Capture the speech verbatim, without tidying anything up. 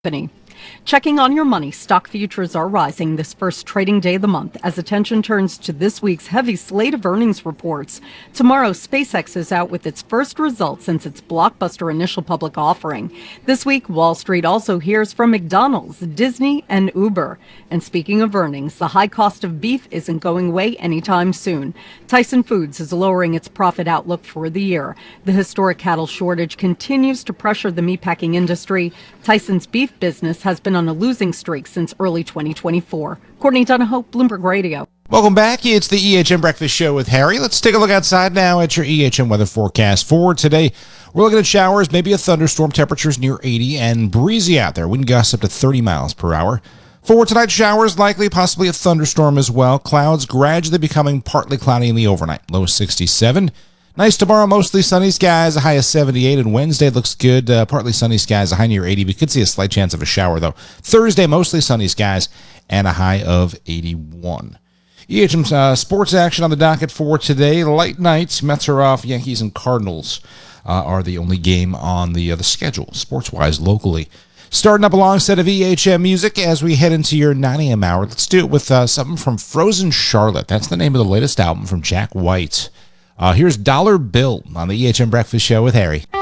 Checking on your money, stock futures are rising this first trading day of the month as attention turns to this week's heavy slate of earnings reports. Tomorrow, SpaceX is out with its first results since its blockbuster initial public offering. This week, Wall Street also hears from McDonald's, Disney, and Uber. And speaking of earnings, the high cost of beef isn't going away anytime soon. Tyson Foods is lowering its profit outlook for the year. The historic cattle shortage continues to pressure the meatpacking industry. Tyson's beef business has been on a losing streak since early twenty twenty-four. Courtney Donahoe, Bloomberg Radio. Welcome back. It's the E H M Breakfast Show with Harry. Let's take a look outside now at your E H M weather forecast for today. We're looking at showers, maybe a thunderstorm, temperatures near eighty, and breezy out there. Wind gusts up to thirty miles per hour. For tonight, showers, likely possibly a thunderstorm as well. Clouds gradually becoming partly cloudy in the overnight. Low sixty-seven. Nice tomorrow, mostly sunny skies, a high of seventy-eight, and Wednesday looks good, uh, partly sunny skies, a high near eighty. We could see a slight chance of a shower, though. Thursday, mostly sunny skies, and a high of eighty-one. E H M uh, sports action on the docket for today. Light nights, Mets are off, Yankees and Cardinals uh, are the only game on the, uh, the schedule, sports-wise, locally. Starting up a long set of E H M music as we head into your nine a.m. hour. Let's do it with uh, something from Frozen Charlotte. That's the name of the latest album from Jack White. Uh, here's Dollar Bill on the E H M Breakfast Show with Harry.